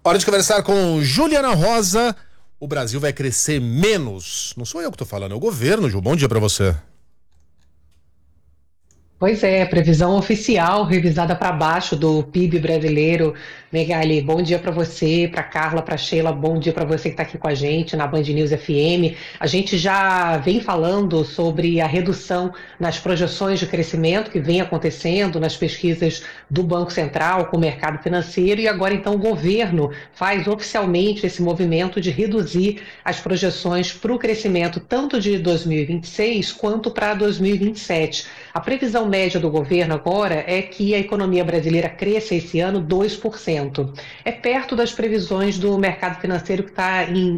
Hora de conversar com Juliana Rosa. O Brasil vai crescer menos. Não sou eu que estou falando, é o governo, Ju. Bom dia para você. Pois é, previsão oficial revisada para baixo do PIB brasileiro. Megali, bom dia para você, para Carla, para Sheila, bom dia para você que está aqui com a gente na Band News FM. A gente já vem falando sobre a redução nas projeções de crescimento que vem acontecendo nas pesquisas do Banco Central com o mercado financeiro e agora então o governo faz oficialmente esse movimento de reduzir as projeções para o crescimento tanto de 2026 quanto para 2027. A previsão média do governo agora é que a economia brasileira cresça esse ano 2%. É perto das previsões do mercado financeiro que está em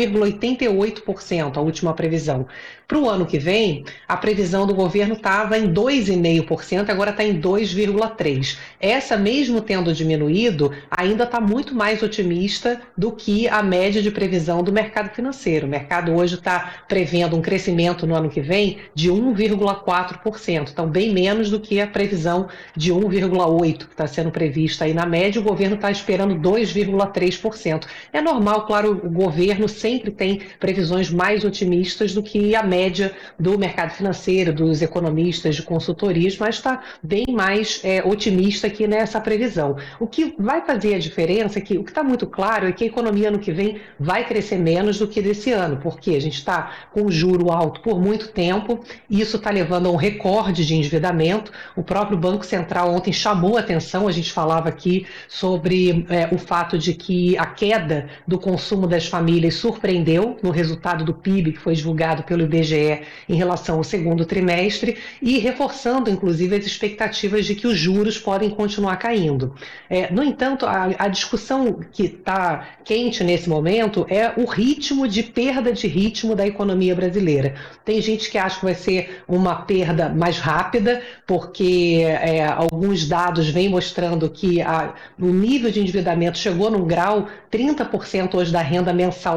1,88%, a última previsão. Para o ano que vem, a previsão do governo estava em 2,5%, agora está em 2,3%. Essa, mesmo tendo diminuído, ainda está muito mais otimista do que a média de previsão do mercado financeiro. O mercado hoje está prevendo um crescimento no ano que vem de 1,4%, então bem menos do que a previsão de 1,8% que está sendo prevista aí na média. O governo está esperando 2,3%. É normal, claro, o governo sempre tem previsões mais otimistas do que a média do mercado financeiro, dos economistas de consultorias, mas está bem mais otimista aqui nessa previsão. O que vai fazer a diferença é que o que está muito claro é que a economia ano que vem vai crescer menos do que desse ano, porque a gente está com juro alto por muito tempo e isso está levando a um recorde de endividamento. O próprio Banco Central ontem chamou a atenção, a gente falava aqui sobre o fato de que a queda do consumo das famílias surpreendeu no resultado do PIB que foi divulgado pelo IBGE em relação ao segundo trimestre e reforçando, inclusive, as expectativas de que os juros podem continuar caindo. No entanto, a discussão que está quente nesse momento é o ritmo de perda de ritmo da economia brasileira. Tem gente que acha que vai ser uma perda mais rápida, porque alguns dados vêm mostrando que o nível de endividamento chegou num grau, 30% hoje da renda mensal